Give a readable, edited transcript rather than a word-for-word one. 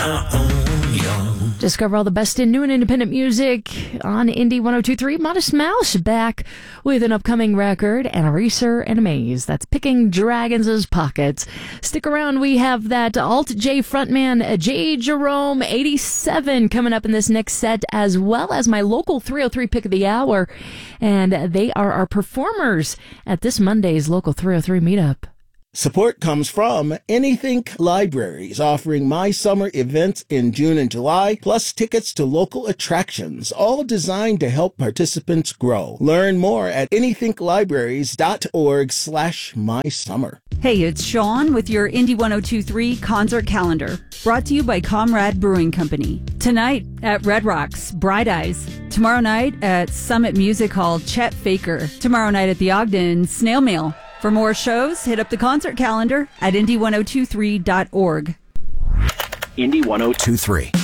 Discover all the best in new and independent music on Indie 102.3. Modest Mouse back with an upcoming record, and Eraser and Amaze. That's Picking Dragons' Pockets. Stick around. We have that Alt J frontman J. Jerome 87 coming up in this next set, as well as my local 303 pick of the hour. And they are our performers at this Monday's local 303 meetup. Support comes from Anythink Libraries, offering My Summer events in June and July, plus tickets to local attractions, all designed to help participants grow. Learn more at anythinklibraries.org/mysummer. Hey, it's Sean with your Indie 102.3 concert calendar, brought to you by Comrade Brewing Company. Tonight at Red Rocks, Bright Eyes. Tomorrow night at Summit Music Hall, Chet Faker. Tomorrow night at the Ogden, Snail Mail. For more shows, hit up the concert calendar at indie1023.org. Indie 102.3.